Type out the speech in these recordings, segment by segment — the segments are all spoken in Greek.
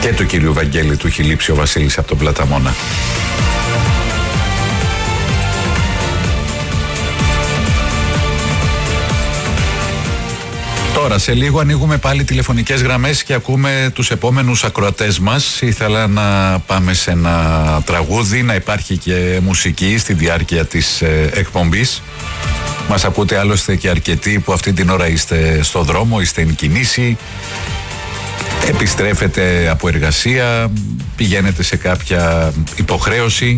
Και του κυρίου Βαγγέλη του έχει λείψει ο Βασίλης από τον Πλαταμόνα. Τώρα σε λίγο ανοίγουμε πάλι τηλεφωνικές γραμμές και ακούμε τους επόμενους ακροατές μας. Ήθελα να πάμε σε ένα τραγούδι, να υπάρχει και μουσική στη διάρκεια της εκπομπής. Μας ακούτε άλλωστε και αρκετοί που αυτή την ώρα είστε στο δρόμο, είστε εν κινήσει, επιστρέφετε από εργασία, πηγαίνετε σε κάποια υποχρέωση.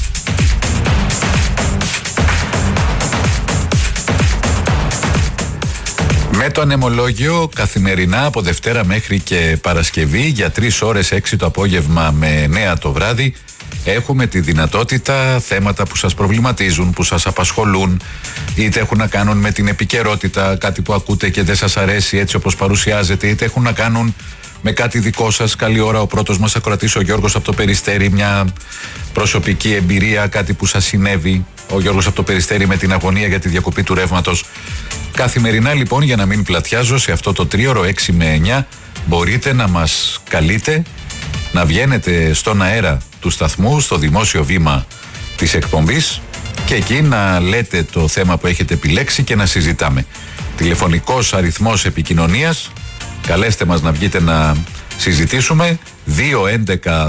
Με το ανεμολόγιο καθημερινά από Δευτέρα μέχρι και Παρασκευή για 3 ώρες, 6 το απόγευμα με 9 το βράδυ, έχουμε τη δυνατότητα θέματα που σας προβληματίζουν, που σας απασχολούν, είτε έχουν να κάνουν με την επικαιρότητα, κάτι που ακούτε και δεν σας αρέσει έτσι όπως παρουσιάζεται, είτε έχουν να κάνουν με κάτι δικό σας. Καλή ώρα ο πρώτος μας ακροατής, ο Γιώργος από το Περιστέρι, μια προσωπική εμπειρία, κάτι που σας συνέβη. Ο Γιώργος από το Περιστέρι με την αγωνία για τη διακοπή του ρεύματος. Καθημερινά λοιπόν, για να μην πλατιάζω, σε αυτό το τρίωρο 6 με 9 μπορείτε να μας καλείτε, να βγαίνετε στον αέρα του σταθμού, στο δημόσιο βήμα της εκπομπής και εκεί να λέτε το θέμα που έχετε επιλέξει και να συζητάμε. Τηλεφωνικός αριθμός επικοινωνίας, καλέστε μας να βγείτε να συζητήσουμε, 2-11-10-80-8-80,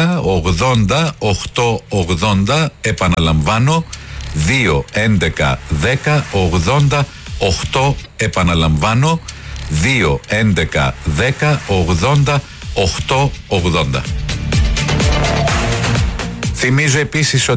επαναλαμβάνω, 2-11-10-80-8, επαναλαμβάνω, 2-11-10-80-8-80. Θυμίζω επίσης ότι